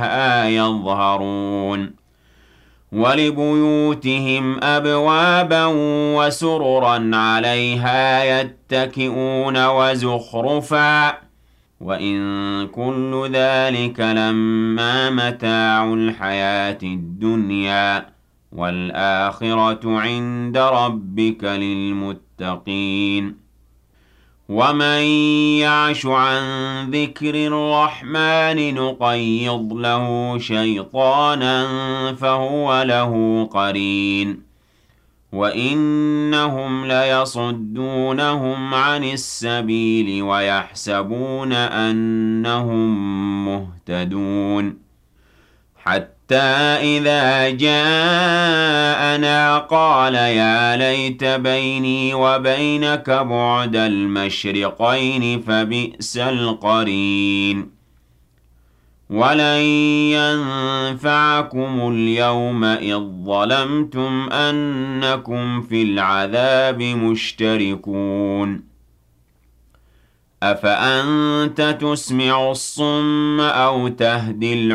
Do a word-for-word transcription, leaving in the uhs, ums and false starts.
يظهرون ولبيوتهم أبوابا وسررا عليها يتكئون وزخرفا وإن كل ذلك لما متاع الحياة الدنيا والآخرة عند ربك للمتقين ومن يعش عن ذكر الرحمن نقيض له شيطانا فهو له قرين وإنهم ليصدونهم عن السبيل ويحسبون أنهم مهتدون حتى إذا جاءنا قال يا ليت بيني وبينك بعد المشرقين فبئس القرين ولن ينفعكم اليوم إذ ظلمتم أنكم في العذاب مشتركون أفأنت تسمع الصم أو تهدي